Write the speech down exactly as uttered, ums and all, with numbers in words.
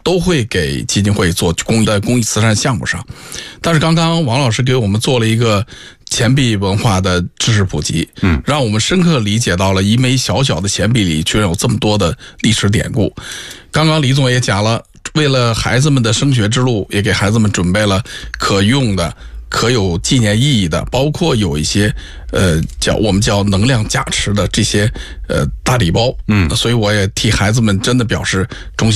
都会给基金会做公益的公益慈善项目上。但是刚刚王老师给我们做了一个钱币文化的知识普及，嗯，让我们深刻理解到了一枚小小的钱币里居然有这么多的历史典故。刚刚李总也讲了，为了孩子们的升学之路，也给孩子们准备了可用的、可有纪念意义的，包括有一些呃叫我们叫能量加持的这些呃大礼包。嗯，所以我也替孩子们真的表示衷心